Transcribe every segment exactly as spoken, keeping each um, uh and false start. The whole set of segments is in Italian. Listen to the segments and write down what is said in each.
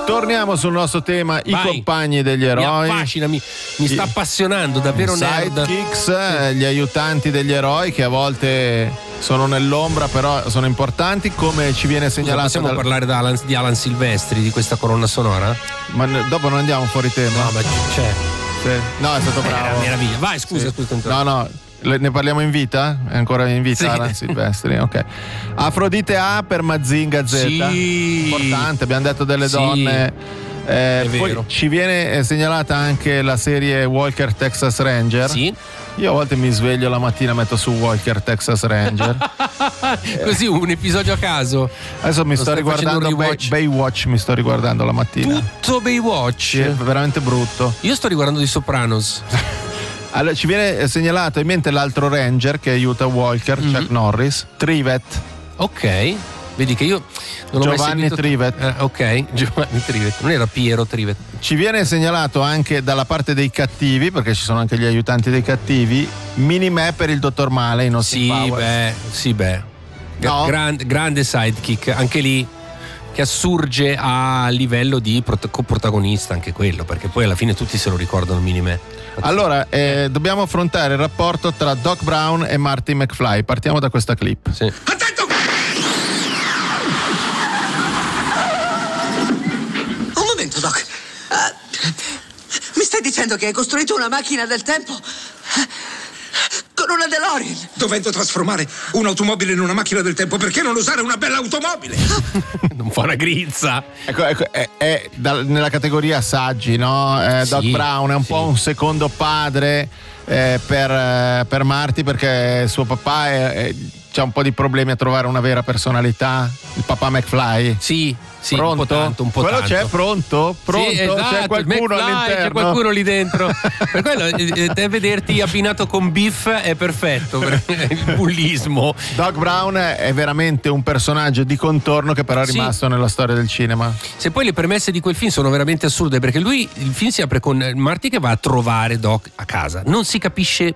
Torniamo sul nostro tema, Vai. i compagni degli eroi. Mi affascina, mi, mi sta appassionando, davvero nerd. Sidekicks, eh, gli aiutanti degli eroi che a volte sono nell'ombra però sono importanti, come ci viene Scusa, segnalato. possiamo dal... parlare da Alan, di Alan Silvestri, di questa colonna sonora? Ma ne- dopo non andiamo fuori tema. No, ma c'è. Sì. No, è stato bravo. Era meraviglia. Vai, scusa, Sì. scusa. No, no. Le- Ne parliamo in vita? È ancora in vita Sì. Alan Silvestri? Ok. Afrodite A per Mazinga Z. Sì. Importante, abbiamo detto delle Sì. donne. Eh, È poi vero. ci viene eh, segnalata anche la serie Walker Texas Ranger. Sì. Io a volte mi sveglio la mattina, metto su Walker Texas Ranger. Così un episodio a caso. Adesso mi Lo sto stai facendo riguardando un Bay- rewatch? Baywatch, mi sto riguardando la mattina. Tutto Baywatch. Sì, è veramente brutto. Io sto riguardando i Sopranos. Allora, ci viene eh, segnalato in mente l'altro Ranger che aiuta Walker, Mm-hmm. Chuck Norris, Trivet. Ok. Vedi che io non ho mai Giovanni seguito... Trivet. Eh, ok, Giovanni Trivet. Non era Piero Trivet. Ci viene segnalato anche dalla parte dei cattivi, perché ci sono anche gli aiutanti dei cattivi, Minimè per il Dottor Male in Austin Sì, Powers. beh, sì, beh. No? Gran- grande sidekick, anche lì che assurge a livello di prot- coprotagonista, anche quello, perché poi alla fine tutti se lo ricordano Minimè. Allora, eh, dobbiamo affrontare il rapporto tra Doc Brown e Marty McFly. Partiamo da questa clip. Sì. Un momento, Doc. Ah, mi stai dicendo che hai costruito una macchina del tempo? Con una DeLorean? Dovendo trasformare un'automobile in una macchina del tempo, perché non usare una bella automobile? Non fa una grizza. Ecco, ecco, è, è dal- nella categoria saggi, no? Eh, Doc Sì, Brown è un sì. po' un secondo padre eh, per, eh, per Marty, perché suo papà è, è- c'ha un po' di problemi a trovare una vera personalità. Il papà McFly. Sì, sì, Pronto? un po' tanto, un po' Quello tanto. c'è, pronto? Pronto? Sì, esatto, C'è qualcuno McFly, all'interno? C'è qualcuno lì dentro. Per quello eh, eh, vederti abbinato con Biff è perfetto per il bullismo. Doc Brown è veramente un personaggio di contorno che però è Sì. rimasto nella storia del cinema. Se poi le premesse di quel film sono veramente assurde, perché lui, il film si apre con Marty che va a trovare Doc a casa, non si capisce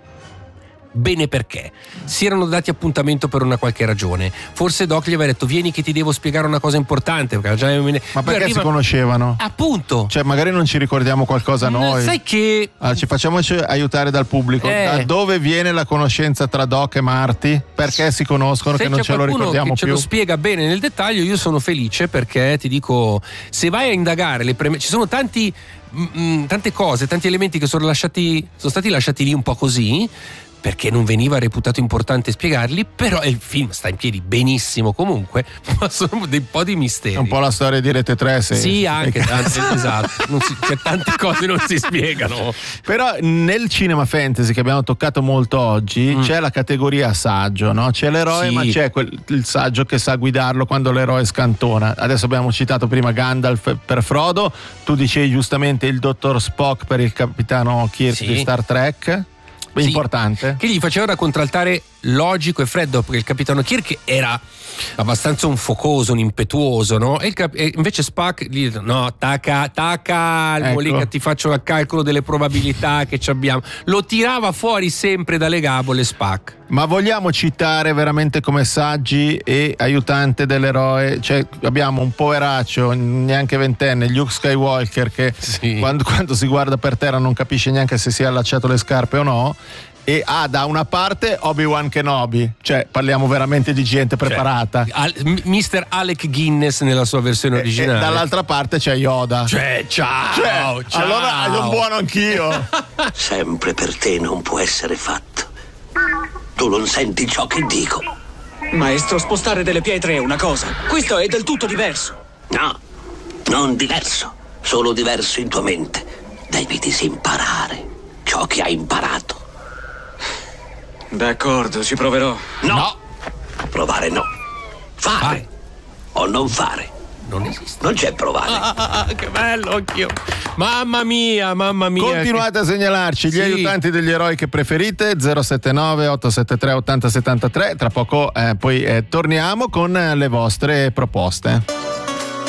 bene perché. Si erano dati appuntamento per una qualche ragione. Forse Doc gli aveva detto vieni che ti devo spiegare una cosa importante, perché già Ma perché arriva... si conoscevano? Appunto. Cioè, magari non ci ricordiamo qualcosa noi. Sai che Allora, ci facciamoci aiutare dal pubblico. Eh. Da dove viene la conoscenza tra Doc e Marty? Perché si conoscono se che non c'è ce lo qualcuno ricordiamo che ce più? lo spiega bene nel dettaglio, io sono felice, perché ti dico, se vai a indagare le premesse, ci sono tanti mm, mm, tante cose, tanti elementi che sono lasciati sono stati lasciati lì un po' così, perché non veniva reputato importante spiegarli, però il film sta in piedi benissimo comunque, ma sono dei po' di misteri. È un po' la storia di Rete tre. Se, Sì, anche se- tante, esatto. Non si, c'è tante cose non si spiegano. Però nel cinema fantasy che abbiamo toccato molto oggi Mm. c'è la categoria saggio, no? C'è l'eroe, Sì. ma c'è quel, il saggio che sa guidarlo quando l'eroe scantona. Adesso abbiamo citato prima Gandalf per Frodo, tu dicevi giustamente il dottor Spock per il capitano Kirk Sì. di Star Trek. Sì. Importante. Che gli faceva da contraltare logico e freddo, perché il capitano Kirk era abbastanza un focoso, un impetuoso, no? E, il cap- e invece Spock gli dice no, taca, taca, Ecco. lì che ti faccio il calcolo delle probabilità che ci abbiamo. Lo tirava fuori sempre dalle gabole Spock. Ma vogliamo citare veramente come saggi e aiutante dell'eroe? Cioè, abbiamo un poveraccio, neanche ventenne, Luke Skywalker, che Sì. quando, quando si guarda per terra non capisce neanche se si è allacciato le scarpe o no. E ha da una parte Obi-Wan Kenobi, cioè parliamo veramente di gente preparata. Al- M- mister Alec Guinness nella sua versione E- e originale. dall'altra parte c'è Yoda. Cioè, ciao, Cioè, ciao. allora sono buono anch'io. Sempre per te non può essere fatto. Tu non senti ciò che dico. Maestro, spostare delle pietre è una cosa. Questo è del tutto diverso. No, non diverso. Solo diverso in tua mente. Devi disimparare ciò che hai imparato. D'accordo, ci proverò. No. Provare no. Fare. Fare. O non fare. Non esiste. Non c'è provare. Ah, che bello, anch'io. Mamma mia, mamma mia. Continuate a segnalarci gli Sì. aiutanti degli eroi che preferite. Zero sette nove otto sette tre otto zero sette tre. Tra poco eh, poi eh, torniamo con eh, le vostre proposte.